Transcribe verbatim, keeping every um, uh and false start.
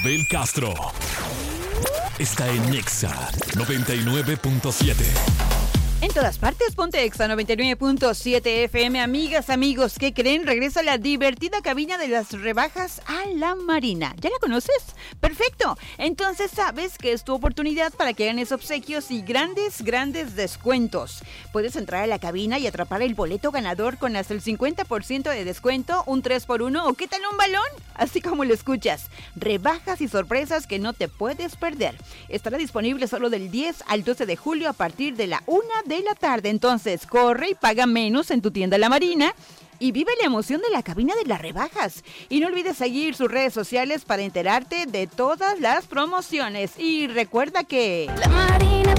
Bel Castro está en Nexa noventa y nueve punto siete. En todas partes, ponte Exa noventa y nueve punto siete F M. Amigas, amigos, ¿qué creen? Regresa la divertida cabina de las rebajas a la Marina. ¿Ya la conoces? ¡Perfecto! Entonces sabes que es tu oportunidad para que ganes obsequios y grandes, grandes descuentos. Puedes entrar a la cabina y atrapar el boleto ganador con hasta el cincuenta por ciento de descuento, un tres por uno o ¿qué tal un balón? Así como lo escuchas. Rebajas y sorpresas que no te puedes perder. Estará disponible solo del diez al doce de julio a partir de la una de la tarde. Entonces, corre y paga menos en tu tienda La Marina y vive la emoción de la cabina de las rebajas. Y no olvides seguir sus redes sociales para enterarte de todas las promociones. Y recuerda que... La Marina